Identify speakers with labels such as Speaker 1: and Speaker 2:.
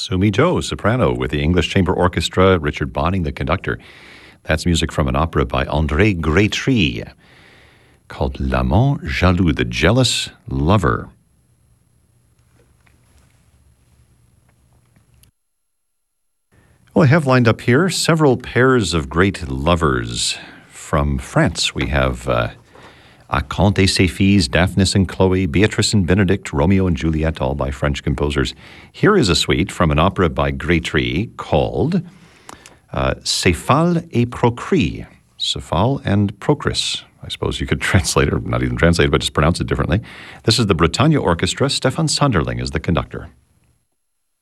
Speaker 1: Sumi Jo, soprano, with the English Chamber Orchestra, Richard Bonning, the conductor. That's music from an opera by André Grétry called L'Amant Jaloux, the Jealous Lover. Well, I have lined up here several pairs of great lovers. From France, we have Acante et ses filles, Daphnis and Chloe, Beatrice and Benedict, Romeo and Juliet, all by French composers. Here is a suite from an opera by Grétry called Céphale et Procris. Cephal and Procris. I suppose you could translate, or not even translate, but just pronounce it differently. This is the Bretagne Orchestra. Stefan Sonderling is the conductor.